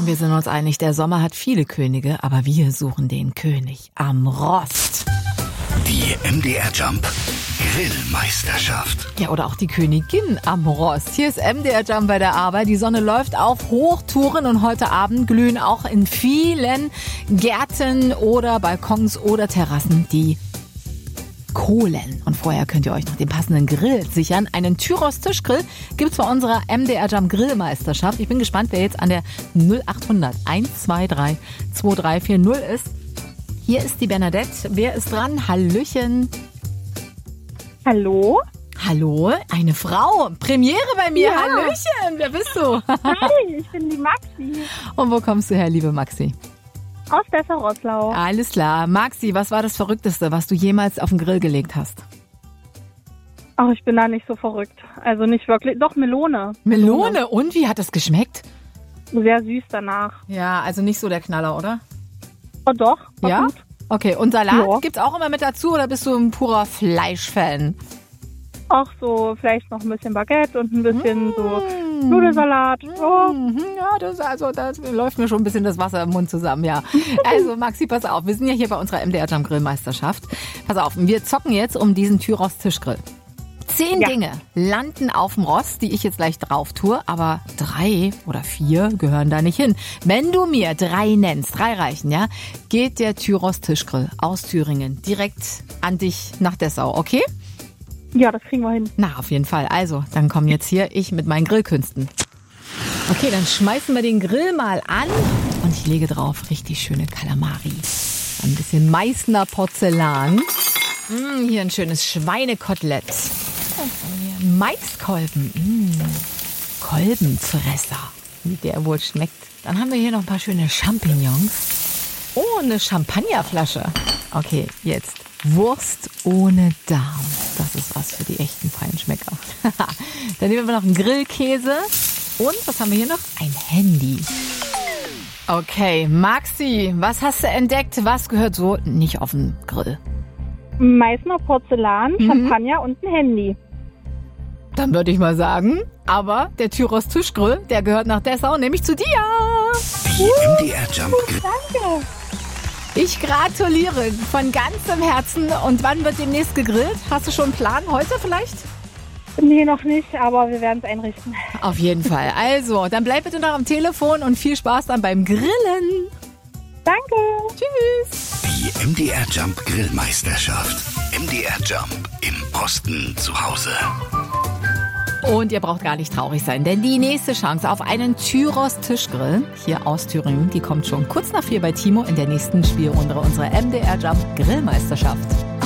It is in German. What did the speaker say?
wir sind uns einig, der Sommer hat viele Könige, aber wir suchen den König am Rost. Die MDR Jump Grillmeisterschaft. Ja, oder auch die Königin am Rost. Hier ist MDR Jump bei der Arbeit. Die Sonne läuft auf Hochtouren und heute Abend glühen auch in vielen Gärten oder Balkons oder Terrassen die Kohlen. Und vorher könnt ihr euch noch den passenden Grill sichern. Einen Tyros Tischgrill gibt's bei unserer MDR Jump Grillmeisterschaft. Ich bin gespannt, wer jetzt an der 0800 123 2340 ist. Hier ist die Bernadette. Wer ist dran? Hallöchen. Hallo? Hallo, eine Frau. Premiere bei mir. Ja. Hallöchen, wer bist du? Hi, ich bin die Maxi Und wo kommst du her, liebe Maxi? aus Dessau-Roßlau. Alles klar. Maxi, was war das Verrückteste, was du jemals auf den Grill gelegt hast? Ach, ich bin da nicht so verrückt. Also nicht wirklich. Doch, Melone. Melone. Und wie hat das geschmeckt? Sehr süß danach. Ja, also nicht so der Knaller, oder? Oh doch, war Ja? gut. Okay, und Salat Ja. gibt's auch immer mit dazu oder bist du ein purer Fleischfan? Auch so vielleicht noch ein bisschen Baguette und ein bisschen so Nudelsalat. Oh. Ja, das läuft mir schon ein bisschen das Wasser im Mund zusammen, ja. Also Maxi, pass auf, wir sind ja hier bei unserer MDR Jump Grillmeisterschaft. Pass auf, wir zocken jetzt um diesen Tyros Tischgrill. 10 Ja. Dinge landen auf dem Rost, die ich jetzt gleich drauf tue, aber 3 oder 4 gehören da nicht hin. Wenn du mir 3 nennst, 3 reichen, ja, geht der Tyros Tischgrill aus Thüringen direkt an dich nach Dessau, okay? Ja, das kriegen wir hin. Na, auf jeden Fall. Also, dann kommen jetzt hier ich mit meinen Grillkünsten. Okay, dann schmeißen wir den Grill mal an und ich lege drauf richtig schöne Kalamari. Ein bisschen Meißner Porzellan. Hier ein schönes Schweinekotelett. Und hier Maiskolben. Kolbenfresser, wie der wohl schmeckt. Dann haben wir hier noch ein paar schöne Champignons. Oh, eine Champagnerflasche. Okay, jetzt Wurst ohne Darm. Das ist was für die echten Feinschmecker. Dann nehmen wir noch einen Grillkäse. Und was haben wir hier noch? Ein Handy. Okay, Maxi, was hast du entdeckt? Was gehört so nicht auf den Grill? Meißner Porzellan, Champagner und ein Handy. Dann würde ich mal sagen, aber der Tyros Tischgrill, der gehört nach Dessau, nämlich zu dir. Die MDR Jump Danke. Ich gratuliere von ganzem Herzen. Und wann wird demnächst gegrillt? Hast du schon einen Plan? Heute vielleicht? Nee, noch nicht, aber wir werden es einrichten. Auf jeden Fall. Also, dann bleib bitte noch am Telefon und viel Spaß dann beim Grillen. Danke. Tschüss. Die MDR Jump Grillmeisterschaft. MDR Jump im Osten zu Hause. Und ihr braucht gar nicht traurig sein, denn die nächste Chance auf einen Tyros Tischgrill hier aus Thüringen, die kommt schon kurz nach 4 bei Timo in der nächsten Spielrunde unserer MDR Jump Grillmeisterschaft.